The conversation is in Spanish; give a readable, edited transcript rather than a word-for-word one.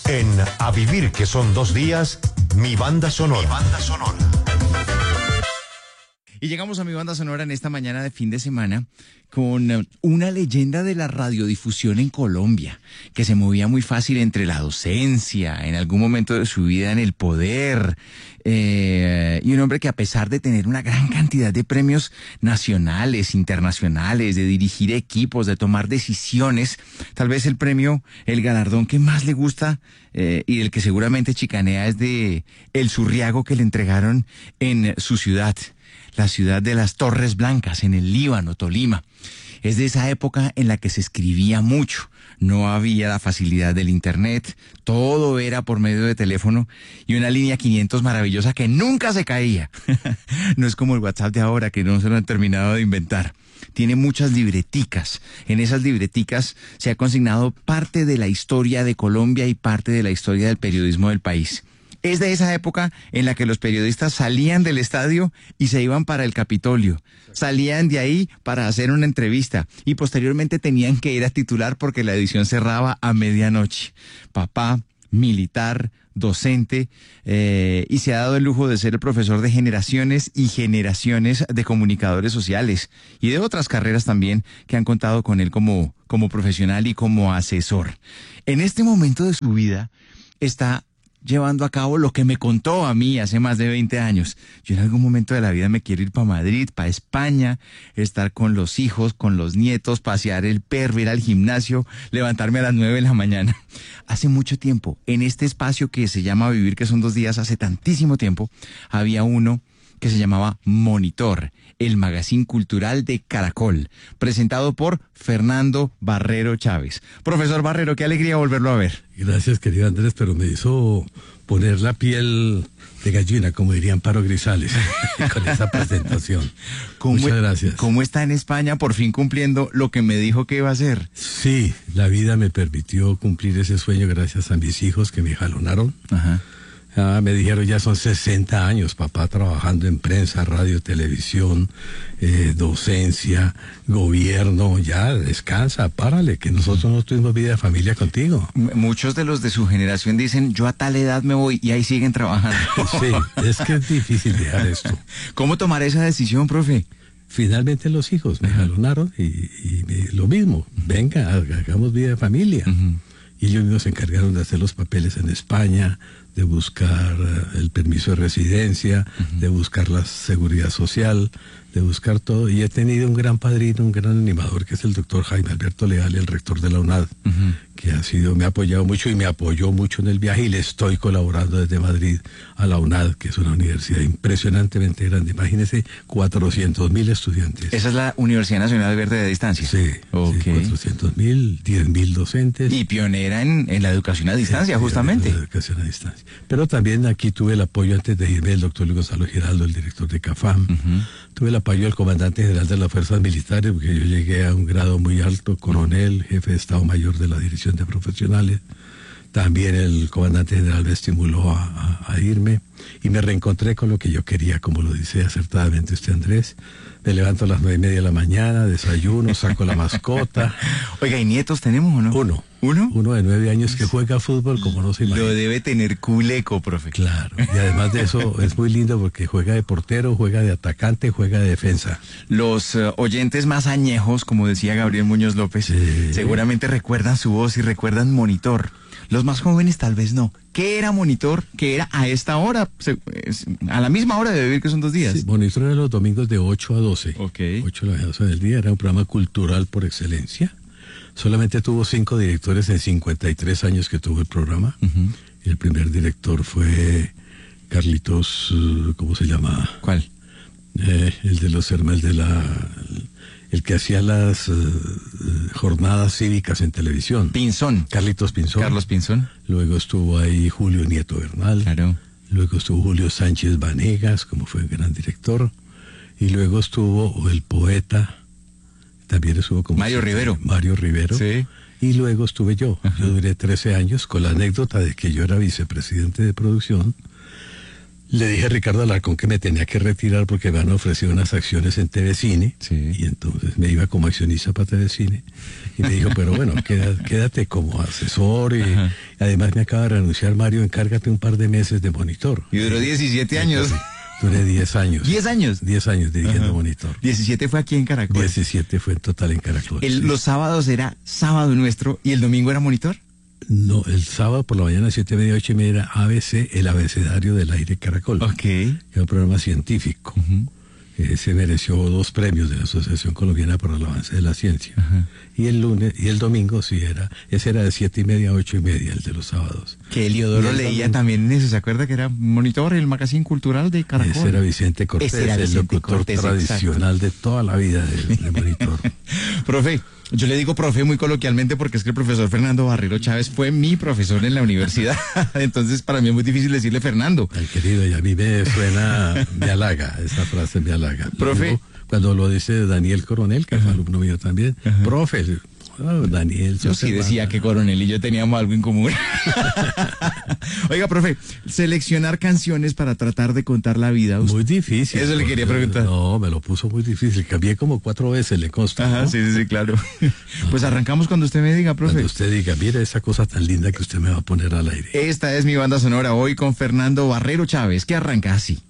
En A Vivir, que son 2 días, mi banda sonora. Mi banda sonora. Y llegamos a mi banda sonora en esta mañana de fin de semana con una leyenda de la radiodifusión en Colombia, que se movía muy fácil entre la docencia, en algún momento de su vida en el poder, y un hombre que, a pesar de tener una gran cantidad de premios nacionales, internacionales, de dirigir equipos, de tomar decisiones, tal vez el premio, el galardón que más le gusta y del que seguramente chicanea es de el Surriago que le entregaron en su ciudad, la ciudad de las Torres Blancas, en el Líbano, Tolima. Es de esa época en la que se escribía mucho. No había la facilidad del internet, todo era por medio de teléfono y una línea 500 maravillosa que nunca se caía. No es como el WhatsApp de ahora, que no se lo han terminado de inventar. Tiene muchas libreticas. En esas libreticas se ha consignado parte de la historia de Colombia y parte de la historia del periodismo del país. Es de esa época en la que los periodistas salían del estadio y se iban para el Capitolio. Salían de ahí para hacer una entrevista y posteriormente tenían que ir a titular porque la edición cerraba a medianoche. Papá, militar, docente, y se ha dado el lujo de ser el profesor de generaciones y generaciones de comunicadores sociales y de otras carreras también que han contado con él como profesional y como asesor. En este momento de su vida está llevando a cabo lo que me contó a mí hace más de 20 años. Yo en algún momento de la vida me quiero ir para Madrid, para España, estar con los hijos, con los nietos, pasear el perro, ir al gimnasio, levantarme a las 9 de la mañana. Hace mucho tiempo, en este espacio que se llama Vivir, que son 2 días, hace tantísimo tiempo, había uno que se llamaba Monitor, el magazine cultural de Caracol, presentado por Fernando Barrero Chávez. Profesor Barrero, qué alegría volverlo a ver. Gracias, querido Andrés, pero me hizo poner la piel de gallina, como diría Amparo Grisales, con esa presentación. Muchas gracias. ¿Cómo está en España, por fin cumpliendo lo que me dijo que iba a hacer? Sí, la vida me permitió cumplir ese sueño gracias a mis hijos que me jalonaron. Ajá. Me dijeron, ya son 60 años, papá, trabajando en prensa, radio, televisión, docencia, gobierno. Ya, descansa, párale, que nosotros no tuvimos vida de familia contigo. Muchos de los de su generación dicen, yo a tal edad me voy, y ahí siguen trabajando. Sí, es que es difícil dejar esto. ¿Cómo tomar esa decisión, profe? Finalmente los hijos me jalonaron lo mismo, venga, hagamos vida de familia. Y ellos mismos se encargaron de hacer los papeles en España, de buscar el permiso de residencia, de buscar la seguridad social, de buscar todo. Y he tenido un gran padrino, un gran animador, que es el doctor Jaime Alberto Leal, el rector de la UNAD, que me ha apoyado mucho y me apoyó mucho en el viaje, y le estoy colaborando desde Madrid a la UNAD, que es una universidad impresionantemente grande. Imagínese, 400.000 estudiantes. ¿Esa es la Universidad Nacional Verde de Distancia? Sí, okay. Sí, 400.000, 10.000 docentes. Y pionera en la educación a distancia, justamente. En la educación a distancia. Pero también aquí tuve el apoyo, antes de irme, el doctor Luis Gonzalo Giraldo, el director de CAFAM. Tuve el apoyo del comandante general de las fuerzas militares, porque yo llegué a un grado muy alto, coronel, jefe de Estado Mayor de la Dirección de Profesionales. También el comandante general me estimuló a irme, y me reencontré con lo que yo quería, como lo dice acertadamente usted, Andrés. Me levanto a las 9:30 de la mañana, desayuno, saco la mascota. Oiga, ¿y nietos tenemos o no? Uno de 9 años que juega fútbol como no se imagina. Lo debe tener culeco, profe. Claro, y además de eso es muy lindo porque juega de portero, juega de atacante, juega de defensa. Los oyentes más añejos, como decía Gabriel Muñoz López, seguramente recuerdan su voz y recuerdan Monitor. Los más jóvenes tal vez no. ¿Qué era Monitor? ¿Qué era a esta hora? A la misma hora de Vivir, que son 2 días. Sí, Monitor era los domingos de 8 a 12. Ok. 8 a 12 del día. Era un programa cultural por excelencia. Solamente tuvo 5 directores en 53 años que tuvo el programa. El primer director fue Carlitos, ¿cómo se llama? ¿Cuál? El de los hermanos, el que hacía las jornadas cívicas en televisión. Pinzón. Carlitos Pinzón. Carlos Pinzón. Luego estuvo ahí Julio Nieto Bernal. Claro. Luego estuvo Julio Sánchez Vanegas, como fue un gran director. Y luego estuvo el poeta, también estuvo como... Mario Rivero. Mario Rivero. Sí. Y luego estuve yo. Yo duré 13 años, con la anécdota de que yo era vicepresidente de producción. Le dije a Ricardo Alarcón que me tenía que retirar porque me han ofrecido unas acciones en TV Cine. Sí. Y entonces me iba como accionista para TV Cine. Y me dijo, pero bueno, quédate como asesor. Y además me acaba de renunciar Mario, encárgate un par de meses de Monitor. Y duró 17 años. Duré 10 años. ¿10 años? 10 años dirigiendo Monitor. 17 fue aquí en Caracol. 17 fue en total en Caracol. Sí. Los sábados era Sábado Nuestro y el domingo era Monitor. No, el sábado por la mañana, 7:30, 8:30, era ABC, el abecedario del aire Caracol. Ok. Que era un programa científico. Se mereció 2 premios de la Asociación Colombiana por el Avance de la Ciencia. Y el lunes, y el domingo sí ese era de 7:30 a 8:30, el de los sábados. Que Eliodoro leía también en eso, ¿se acuerda que era Monitor, el magazine cultural de Caracol? Ese era Vicente Cortés, el locutor tradicional de toda la vida de Monitor. Profe, yo le digo profe muy coloquialmente porque es que el profesor Fernando Barrero Chávez fue mi profesor en la universidad. Entonces para mí es muy difícil decirle Fernando. Al querido, y a mí me suena, me halaga, esa frase me halaga. Profe. Luego, cuando lo dice Daniel Coronel, que fue alumno mío también, profe, Daniel. Yo sí decía que Coronel y yo teníamos algo en común. Oiga, profe, seleccionar canciones para tratar de contar la vida. Muy difícil. Eso le quería preguntar. No, me lo puso muy difícil. Cambié como 4 veces, le consta. Ajá, ¿no? sí, claro. Pues arrancamos cuando usted me diga, profe. Cuando usted diga, mira esa cosa tan linda que usted me va a poner al aire. Esta es mi banda sonora hoy con Fernando Barrero Chávez, que arranca así.